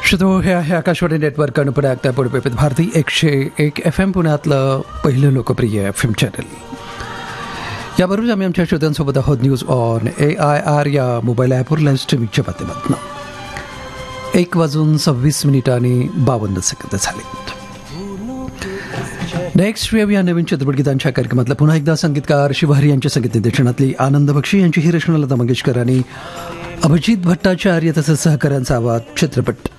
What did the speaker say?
श्रोतो, हे आहे आकाशवाणी नेटवर्क आणि पुणे ऐकताय पुणे विविध भारती 101 FM पुण्यातलं पहिलं लोकप्रिय FM चॅनल. याबरोबर आम्ही आमच्या श्रोत्यांसोबत आहोत न्यूज ऑन AIR या मोबाईल ॲपवर लाईव्ह स्ट्रीमिंगच्या माध्यमातून. 1:26 झाले. नेक्स्ट वेव या नवीन चित्रपटगीतांच्या कार्यक्रमातल्या पुन्हा एकदा संगीतकार शिवहरी यांच्या संगीत निर्देशनातली आनंद बक्षी यांची ही रचना लता मंगेशकर आणि अभिजित भट्टाचार्य तसेच सहकाऱ्यांचा आवाज चित्रपट